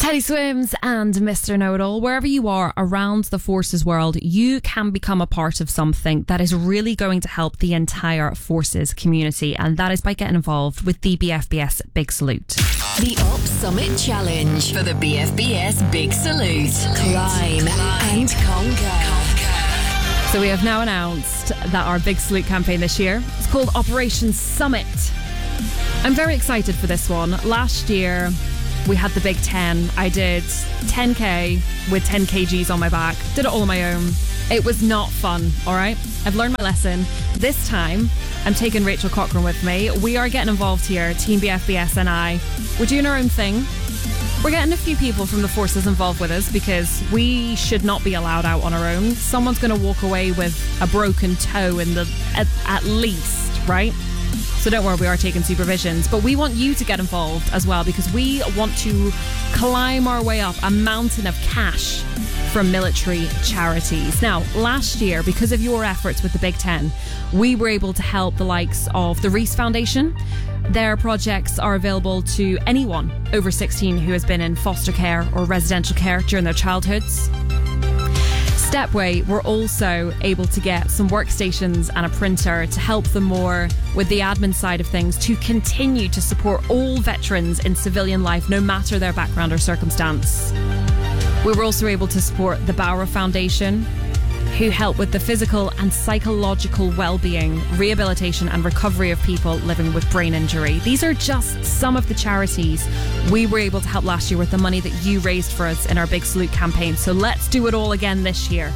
Teddy Swims and Mr. Know-It-All. Wherever you are around the Forces world, you can become a part of something that is really going to help the entire Forces community, and that is by getting involved with the BFBS Big Salute. The Op Summit Challenge for the BFBS Big Salute. Climb and conquer. So we have now announced that our Big Salute campaign this year is called Operation Summit. I'm very excited for this one. Last year, we had the Big 10. I did 10k with 10 kgs on my back. Did it all on my own. It was not fun, all right? I've learned my lesson. This time, I'm taking Rachel Cochran with me. We are getting involved here, Team BFBS and I. We're doing our own thing. We're getting a few people from the Forces involved with us because we should not be allowed out on our own. Someone's going to walk away with a broken toe at least, right? So don't worry, we are taking supervisions. But we want you to get involved as well because we want to climb our way up a mountain of cash from military charities. Now, last year, because of your efforts with the Big 10, we were able to help the likes of the Reese Foundation. Their projects are available to anyone over 16 who has been in foster care or residential care during their childhoods. Stepway were also able to get some workstations and a printer to help them more with the admin side of things to continue to support all veterans in civilian life, no matter their background or circumstance. We were also able to support the Bauer Foundation, who help with the physical and psychological well-being, rehabilitation and recovery of people living with brain injury. These are just some of the charities we were able to help last year with the money that you raised for us in our Big Salute campaign. So let's do it all again this year.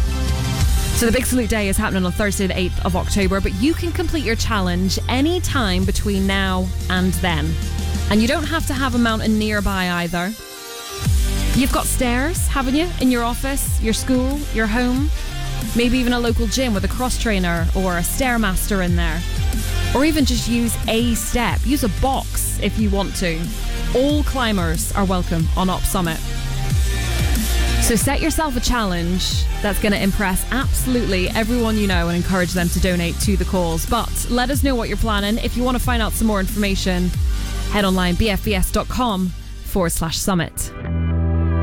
So the Big Salute Day is happening on Thursday the 8th of October, but you can complete your challenge any time between now and then. And you don't have to have a mountain nearby either. You've got stairs, haven't you, in your office, your school, your home? Maybe even a local gym with a cross trainer or a Stairmaster in there. Or even just use a step. Use a box if you want to. All climbers are welcome on Op Summit. So set yourself a challenge that's going to impress absolutely everyone you know and encourage them to donate to the cause. But let us know what you're planning. If you want to find out some more information, head online bfbs.com/summit.